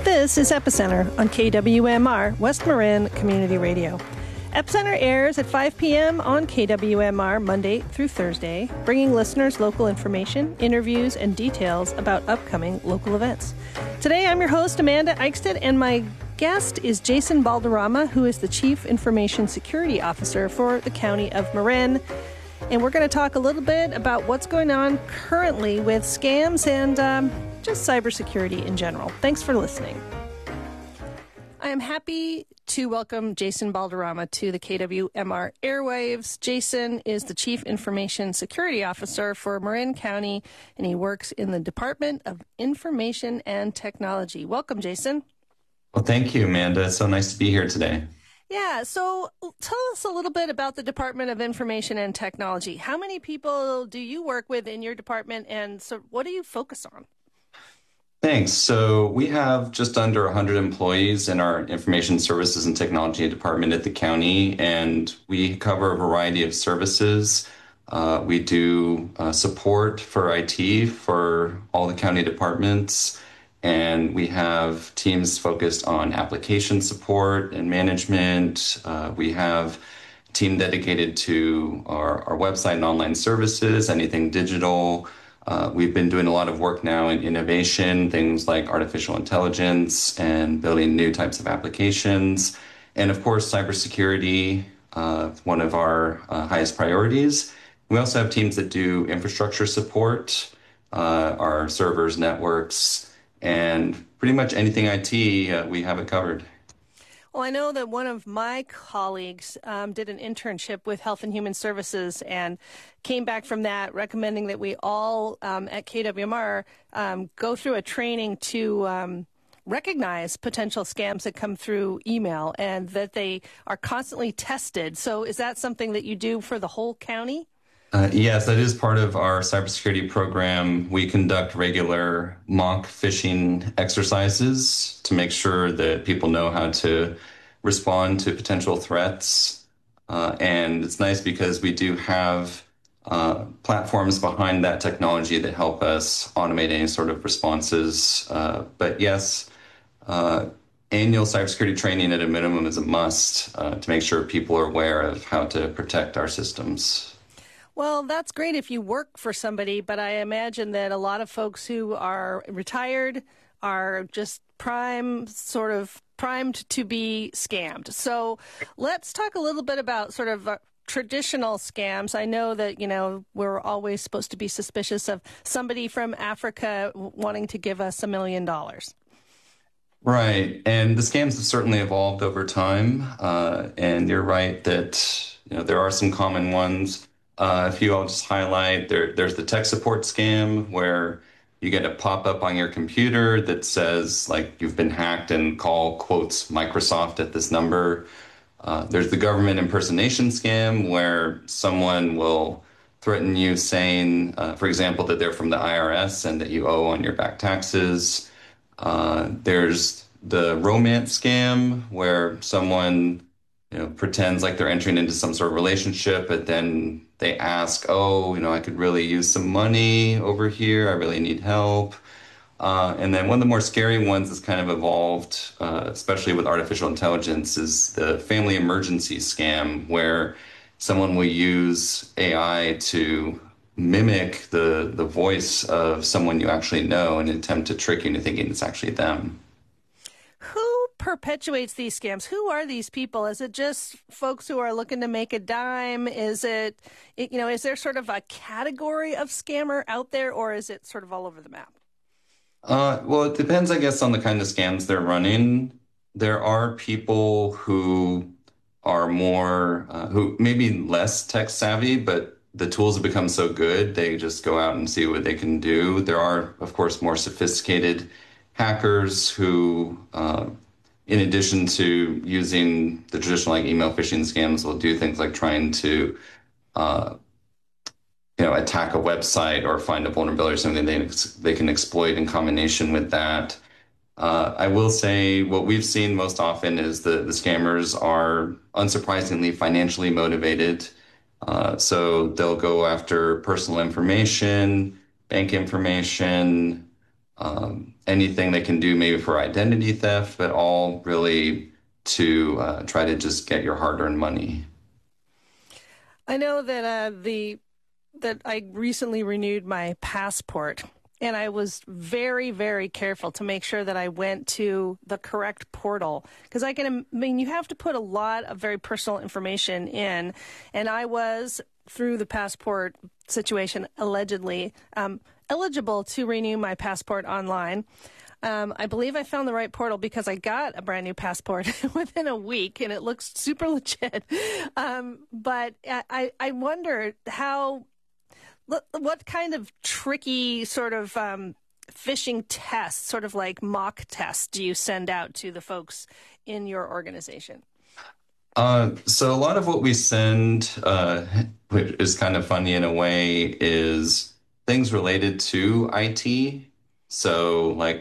This is Epicenter on KWMR, West Marin Community Radio. Epicenter airs at 5 p.m. on KWMR Monday through Thursday, bringing listeners local information, interviews, and details about upcoming local events. Today, I'm your host, Amanda Eichstedt, and my guest is Jason Balderrama, who is the Chief Information Security Officer for the County of Marin. And we're going to talk a little bit about what's going on currently with scams and just cybersecurity in general. Thanks for listening. I am happy to welcome Jason Balderrama to the KWMR airwaves. Jason is the Chief Information Security Officer for Marin County, and he works in the Department of Information and Technology. Welcome, Jason. Well, thank you, Amanda. It's so nice to be here today. Yeah, so tell us a little bit about the Department of Information and Technology. How many people do you work with in your department, and so what do you focus on? Thanks. So we have just under 100 employees in our Information Services and Technology Department at the county, and we cover a variety of services. We do support for IT for all the county departments, and we have teams focused on application support and management. We have a team dedicated to our website and online services, anything digital. We've been doing a lot of work now in innovation, things like artificial intelligence and building new types of applications. And of course, cybersecurity, one of our highest priorities. We also have teams that do infrastructure support, our servers, networks, and pretty much anything IT, we have it covered. Well, I know that one of my colleagues did an internship with Health and Human Services and came back from that recommending that we all at KWMR go through a training to recognize potential scams that come through email and that they are constantly tested. So is that something that you do for the whole county? Yes, that is part of our cybersecurity program. We conduct regular mock phishing exercises to make sure that people know how to respond to potential threats. And it's nice because we do have platforms behind that technology that help us automate any sort of responses. But yes, annual cybersecurity training at a minimum is a must to make sure people are aware of how to protect our systems. Well, that's great if you work for somebody, but I imagine that a lot of folks who are retired are just primed to be scammed. So let's talk a little bit about sort of traditional scams. I know that, we're always supposed to be suspicious of somebody from Africa wanting to give us $1 million. Right. And the scams have certainly evolved over time. And you're right that, there are some common ones. A few I'll just highlight. There's the tech support scam where you get a pop-up on your computer that says, like, you've been hacked and call, quotes, Microsoft at this number. There's the government impersonation scam where someone will threaten you saying, for example, that they're from the IRS and that you owe on your back taxes. There's the romance scam where someone pretends like they're entering into some sort of relationship, but then they ask, I could really use some money over here. I really need help. And then one of the more scary ones that's kind of evolved, especially with artificial intelligence, is the family emergency scam, where someone will use AI to mimic the voice of someone you actually know and attempt to trick you into thinking it's actually them. Who perpetuates these scams? Who are these people? Is it just folks who are looking to make a dime? Is is there sort of a category of scammer out there, or is it sort of all over the map? Well, it depends, I guess, on the kind of scams they're running. There are people who are more, who maybe less tech savvy, but the tools have become so good, they just go out and see what they can do. There are, of course, more sophisticated hackers who, in addition to using the traditional email phishing scams, will do things like trying to, attack a website or find a vulnerability or something they can exploit in combination with that. I will say what we've seen most often is the scammers are unsurprisingly financially motivated. So they'll go after personal information, bank information, anything they can do maybe for identity theft, but all really to try to just get your hard-earned money. I know that that I recently renewed my passport, and I was very, very careful to make sure that I went to the correct portal because I mean, you have to put a lot of very personal information in, and I was through the passport situation allegedly eligible to renew my passport online. I believe I found the right portal because I got a brand new passport within a week and it looks super legit. But I wonder what kind of tricky sort of phishing tests, sort of like mock tests, do you send out to the folks in your organization? So a lot of what we send, which is kind of funny in a way, is things related to IT. So like,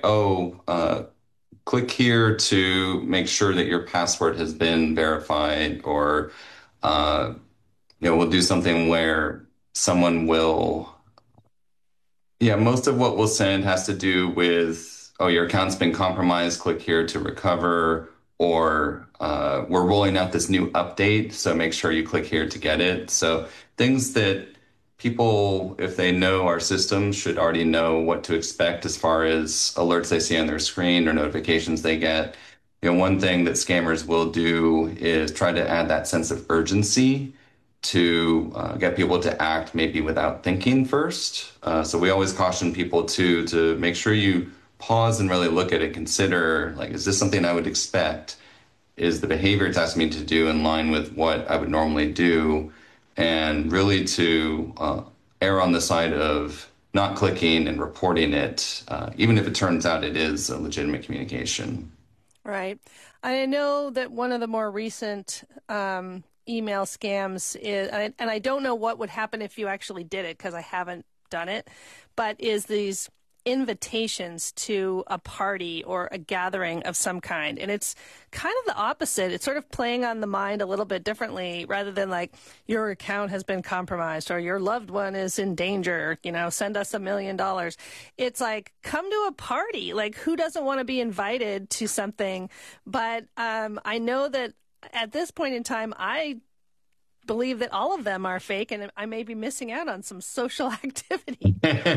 click here to make sure that your password has been verified, or uh, we'll do something where someone will. Yeah, most of what we'll send has to do with, oh, your account's been compromised, click here to recover, or we're rolling out this new update, so make sure you click here to get it. So things that people, if they know our system, should already know what to expect as far as alerts they see on their screen or notifications they get. One thing that scammers will do is try to add that sense of urgency to get people to act maybe without thinking first. So we always caution people to make sure you pause and really look at it, consider like, is this something I would expect? Is the behavior it's asking me to do in line with what I would normally do? And really to err on the side of not clicking and reporting it, even if it turns out it is a legitimate communication. Right. I know that one of the more recent email scams is, and I don't know what would happen if you actually did it because I haven't done it, but is these invitations to a party or a gathering of some kind. And it's kind of the opposite. It's sort of playing on the mind a little bit differently rather than like your account has been compromised or your loved one is in danger, send us $1 million. It's like, come to a party. Like, who doesn't want to be invited to something? But I know that at this point in time, I believe that all of them are fake and I may be missing out on some social activity.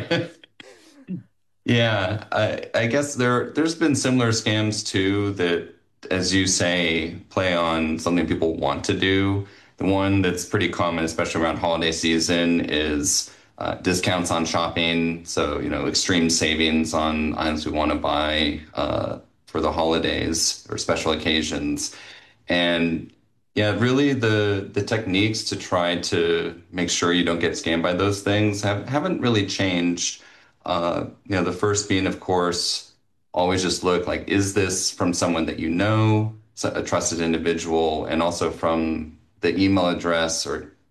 Yeah, I guess there's been similar scams too that, as you say, play on something people want to do. The one that's pretty common, especially around holiday season, is discounts on shopping. So, extreme savings on items we want to buy for the holidays or special occasions. And yeah, really the techniques to try to make sure you don't get scammed by those things haven't really changed. The first being, of course, always just look like, is this from someone that you know, a trusted individual, and also from the email address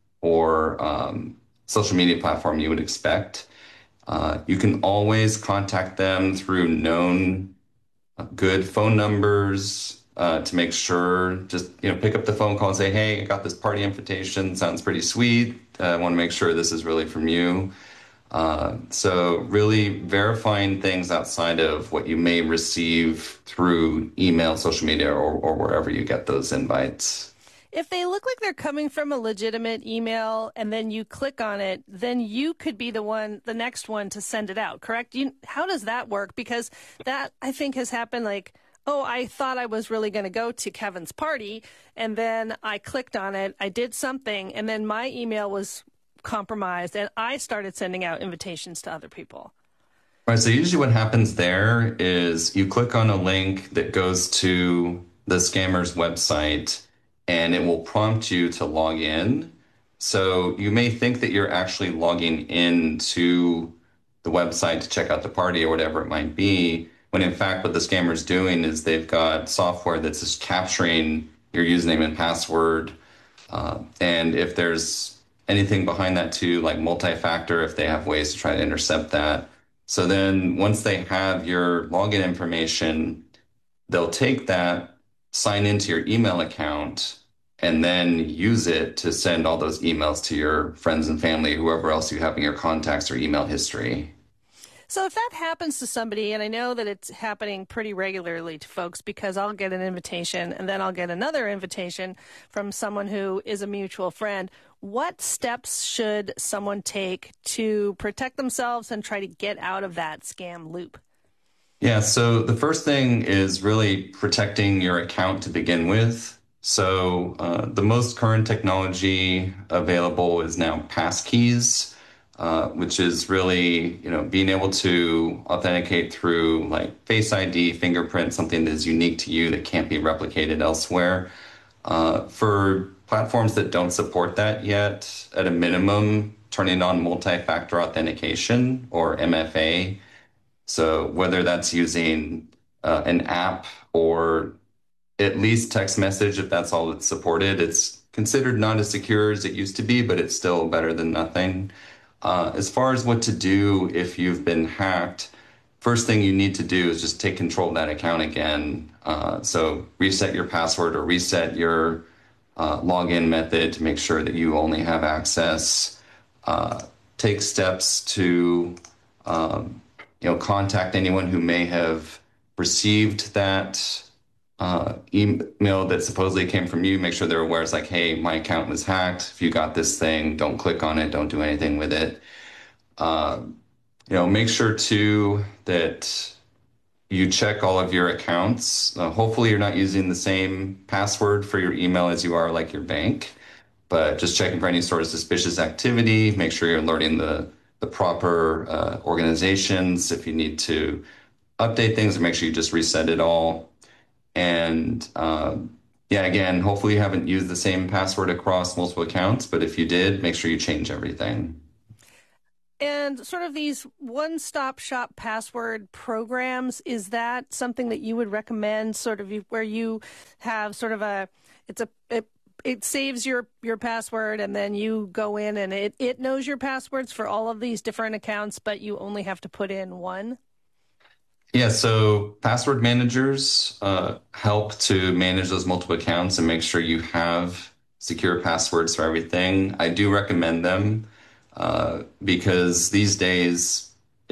or social media platform you would expect. You can always contact them through known good phone numbers to make sure, just pick up the phone call and say, hey, I got this party invitation, sounds pretty sweet. I want to make sure this is really from you. So really verifying things outside of what you may receive through email, social media, or wherever you get those invites. If they look like they're coming from a legitimate email and then you click on it, then you could be the next one to send it out, correct? How does that work? Because that, I think, has happened like, oh, I thought I was really going to go to Kevin's party, and then I clicked on it, I did something, and then my email was compromised, and I started sending out invitations to other people. Right. So usually what happens there is you click on a link that goes to the scammer's website, and it will prompt you to log in. So you may think that you're actually logging into the website to check out the party or whatever it might be, when in fact what the scammer's doing is they've got software that's just capturing your username and password. And if there's anything behind that too, like multi-factor, if they have ways to try to intercept that. So then once they have your login information, they'll take that, sign into your email account, and then use it to send all those emails to your friends and family, whoever else you have in your contacts or email history. So if that happens to somebody, and I know that it's happening pretty regularly to folks because I'll get an invitation and then I'll get another invitation from someone who is a mutual friend, what steps should someone take to protect themselves and try to get out of that scam loop? Yeah, so the first thing is really protecting your account to begin with. So the most current technology available is now passkeys, which is really, being able to authenticate through like Face ID, fingerprint, something that is unique to you that can't be replicated elsewhere. For platforms that don't support that yet, at a minimum, turning on multi-factor authentication or MFA. So whether that's using an app or at least text message, if that's all that's supported, it's considered not as secure as it used to be, but it's still better than nothing. As far as what to do if you've been hacked, first thing you need to do is just take control of that account again. So reset your password or reset your login method to make sure that you only have access. Take steps to contact anyone who may have received that email that supposedly came from you. Make sure they're aware. It's like, hey, my account was hacked. If you got this thing, don't click on it. Don't do anything with it. Make sure too that you check all of your accounts. Hopefully, you're not using the same password for your email as you are like your bank, but just checking for any sort of suspicious activity. Make sure you're alerting the proper organizations if you need to update things, or make sure you just reset it all. And again, hopefully you haven't used the same password across multiple accounts, but if you did, make sure you change everything. And sort of these one-stop shop password programs, is that something that you would recommend, sort of where you have sort of it saves your password and then you go in and it knows your passwords for all of these different accounts, but you only have to put in one? Yeah, so password managers help to manage those multiple accounts and make sure you have secure passwords for everything. I do recommend them because these days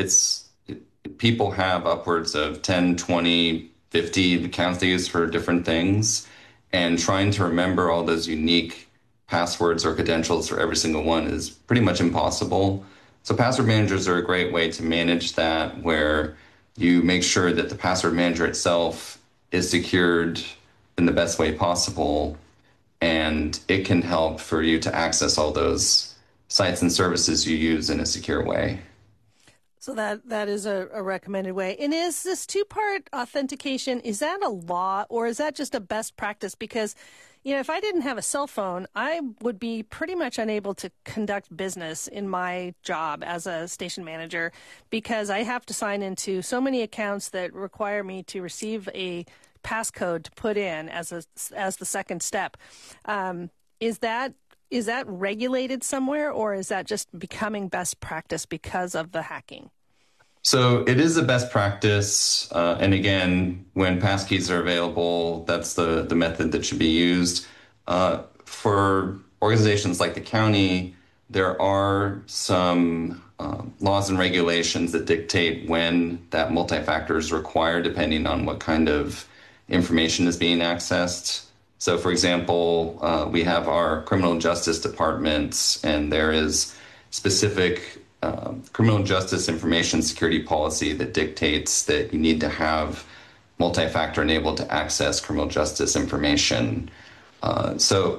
people have upwards of 10, 20, 50 accounts they use for different things, and trying to remember all those unique passwords or credentials for every single one is pretty much impossible. So password managers are a great way to manage that, where you make sure that the password manager itself is secured in the best way possible, and it can help for you to access all those sites and services you use in a secure way. So that is a recommended way. And is this two-part authentication, is that a law or is that just a best practice? Because, if I didn't have a cell phone, I would be pretty much unable to conduct business in my job as a station manager because I have to sign into so many accounts that require me to receive a passcode to put in as the second step. Is that regulated somewhere, or is that just becoming best practice because of the hacking? So it is a best practice. And again, when passkeys are available, that's the method that should be used. For organizations like the county, there are some laws and regulations that dictate when that multi-factor is required, depending on what kind of information is being accessed. So, for example, we have our criminal justice departments, and there is specific criminal justice information security policy that dictates that you need to have multi-factor enabled to access criminal justice information. So,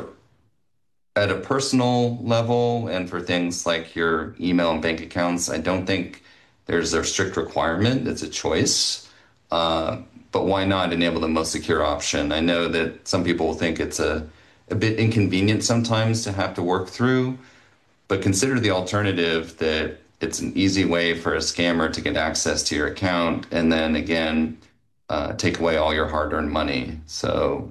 at a personal level and for things like your email and bank accounts, I don't think there's a strict requirement. It's a choice. But why not enable the most secure option? I know that some people will think it's a bit inconvenient sometimes to have to work through, but consider the alternative that it's an easy way for a scammer to get access to your account and then again, take away all your hard-earned money. So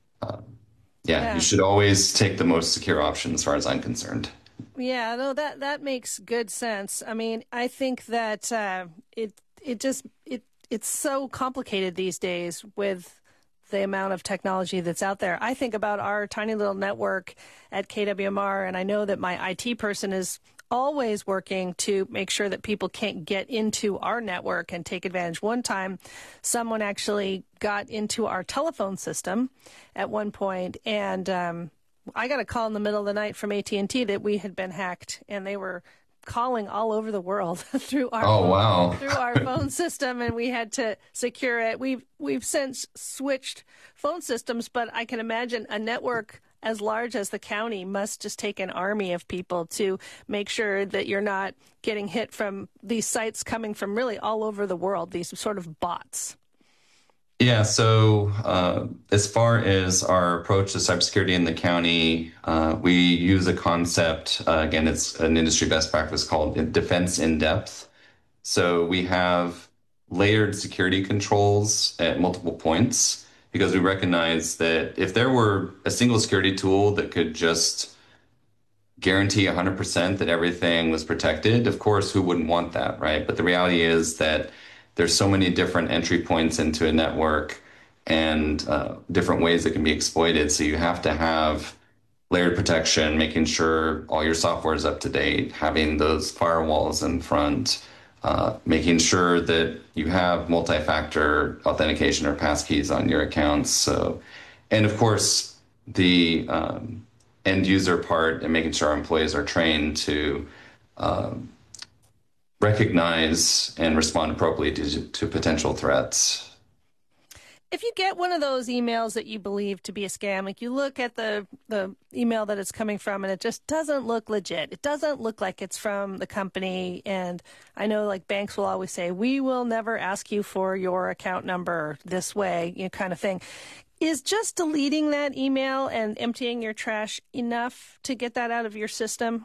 you should always take the most secure option as far as I'm concerned. Yeah, no, that makes good sense. I mean, I think that it's so complicated these days with the amount of technology that's out there. I think about our tiny little network at KWMR, and I know that my IT person is always working to make sure that people can't get into our network and take advantage. One time, someone actually got into our telephone system at one point, and I got a call in the middle of the night from AT&T that we had been hacked, and they were calling all over the world through our Oh, wow. through our phone system, and we had to secure it. We've since switched phone systems, but I can imagine a network as large as the county must just take an army of people to make sure that you're not getting hit from these sites coming from really all over the world, these sort of bots. Yeah, so as far as our approach to cybersecurity in the county, we use a concept, again, it's an industry best practice called defense in depth. So we have layered security controls at multiple points because we recognize that if there were a single security tool that could just guarantee 100% that everything was protected, of course, who wouldn't want that, right? But the reality is that there's so many different entry points into a network and different ways that can be exploited. So you have to have layered protection, making sure all your software is up to date, having those firewalls in front, making sure that you have multi-factor authentication or passkeys on your accounts. So, and of course, the end user part and making sure our employees are trained to recognize and respond appropriately to potential threats. If you get one of those emails that you believe to be a scam, like you look at the email that it's coming from and it just doesn't look legit. It doesn't look like it's from the company. And I know like banks will always say, we will never ask you for your account number this way, you know, kind of thing. Is just deleting that email and emptying your trash enough to get that out of your system?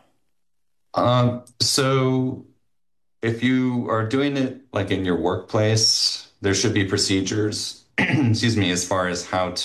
So if you are doing it like in your workplace, there should be procedures, excuse me, as far as how